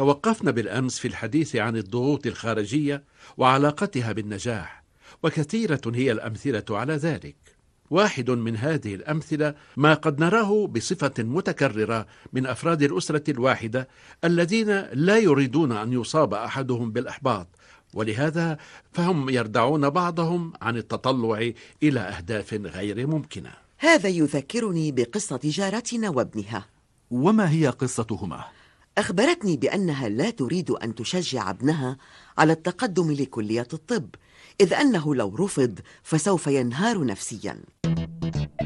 توقفنا بالأمس في الحديث عن الضغوط الخارجية وعلاقتها بالنجاح، وكثيرة هي الأمثلة على ذلك. واحد من هذه الأمثلة ما قد نراه بصفة متكررة من أفراد الأسرة الواحدة الذين لا يريدون أن يصاب أحدهم بالإحباط، ولهذا فهم يردعون بعضهم عن التطلع إلى أهداف غير ممكنة. هذا يذكرني بقصة جارتنا وابنها. وما هي قصتهما؟ أخبرتني بأنها لا تريد أن تشجع ابنها على التقدم لكلية الطب، إذ أنه لو رفض فسوف ينهار نفسياً.